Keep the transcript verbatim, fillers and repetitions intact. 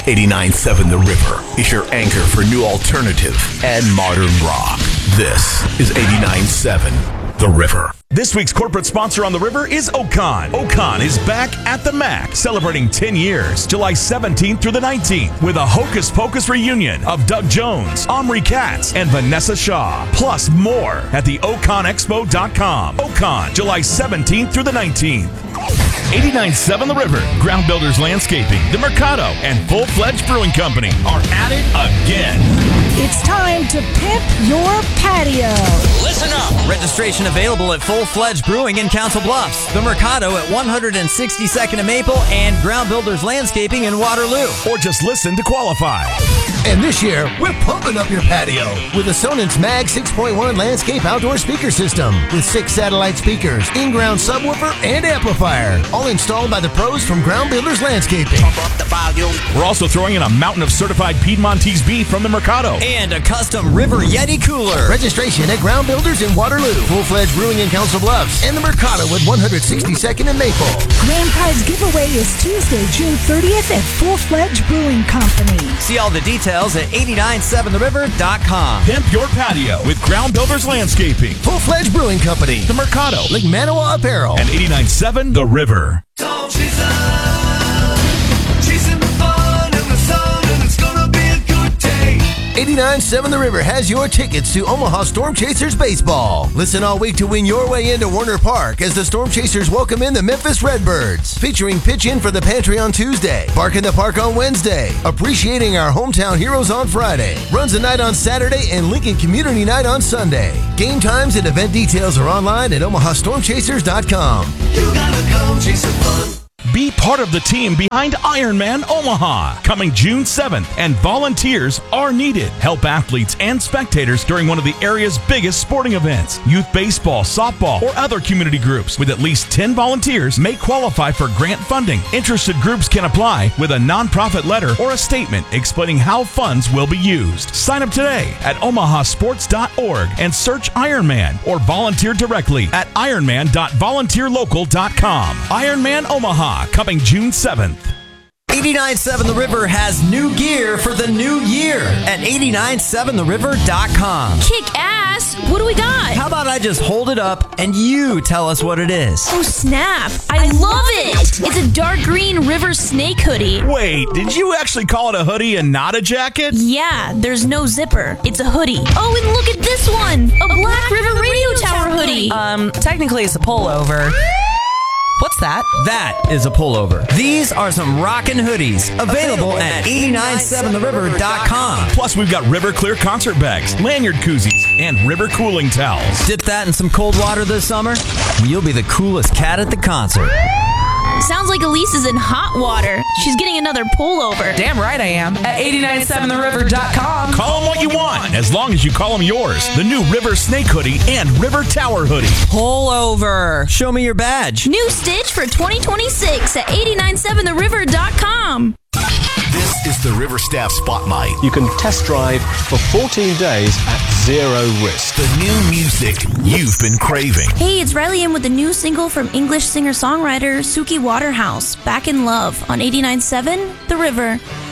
eighty-nine seven The River is your anchor for new alternative and modern rock. This is eighty-nine seven The River. This week's corporate sponsor on The River is Ocon. Ocon is back at the Mac, celebrating ten years, July seventeenth through the nineteenth, with a Hocus Pocus reunion of Doug Jones, Omri Katz, and Vanessa Shaw. Plus more at the ocon expo dot com. Ocon, July seventeenth through the nineteenth. eighty-nine seven The River, Ground Builders Landscaping, The Mercado, and Full Fledged Brewing Company are at it again. It's time to pimp your patio. Listen up! Registration available at Full Fledged Brewing in Council Bluffs, The Mercado at one sixty-second and Maple, and Ground Builders Landscaping in Waterloo. Or just listen to qualify. And this year, we're pumping up your patio with a Sonance Mag six point one landscape outdoor speaker system with six satellite speakers, in-ground subwoofer, and amplifier, all installed by the pros from Ground Builders Landscaping. We're also throwing in a mountain of certified Piedmontese beef from The Mercado. And a custom River Yeti cooler. Registration at Ground Builders in Waterloo, Full Fledged Brewing in Council Bluffs, and The Mercado at one sixty-second and Maple. Grand prize giveaway is Tuesday, June thirtieth at Full Fledged Brewing Company. See all the details at eighty-nine seven the river dot com. Pimp your patio with Ground Builders Landscaping, Full Fledged Brewing Company, The Mercado, Lake Manawa Apparel, and eighty-nine seven The River. Don't chase up, chasing the fun and the sun, and it's gonna be a good day. eighty-nine seven The River has your tickets to Omaha Storm Chasers baseball. Listen all week to win your way into Werner Park as the Storm Chasers welcome in the Memphis Redbirds. Featuring Pitch In for the Pantry on Tuesday, Bark in the Park on Wednesday, Appreciating Our Hometown Heroes on Friday, Runs a Night on Saturday, and Lincoln Community Night on Sunday. Game times and event details are online at omaha storm chasers dot com. You gotta come chasing fun. Be part of the team behind Ironman Omaha, coming June seventh, and volunteers are needed. Help athletes and spectators during one of the area's biggest sporting events. Youth baseball, softball, or other community groups with at least ten volunteers may qualify for grant funding. Interested groups can apply with a nonprofit letter or a statement explaining how funds will be used. Sign up today at omaha sports dot org and search Ironman, or volunteer directly at ironman dot volunteer local dot com. Ironman Omaha, coming June seventh. eighty-nine seven The River has new gear for the new year at eighty-nine seven the river dot com. Kick ass! What do we got? How about I just hold it up and you tell us what it is? Oh, snap. I love it! It's a dark green River Snake hoodie. Wait, did you actually call it a hoodie and not a jacket? Yeah, there's no zipper. It's a hoodie. Oh, and look at this one! A Black River Radio Tower hoodie! Um, technically it's a pullover. What's that? That is a pullover. These are some rockin' hoodies available at eighty-nine seven the river dot com. Plus, we've got River Clear concert bags, lanyard koozies, and River cooling towels. Dip that in some cold water this summer, and you'll be the coolest cat at the concert. Sounds like Elise is in hot water. She's getting another pullover. Damn right I am. At eighty-nine seven the river dot com. Call them what you want, as long as you call them yours. The new River Snake hoodie and River Tower hoodie. Pullover. Show me your badge. New stitch for twenty twenty-six at eighty-nine seven the river dot com. This is the River Staff Spotlight. You can test drive for fourteen days at zero risk. The new music you've been craving. Hey, it's Riley in with the new single from English singer-songwriter Suki Waterhouse, Back in Love, on eighty-nine seven The River.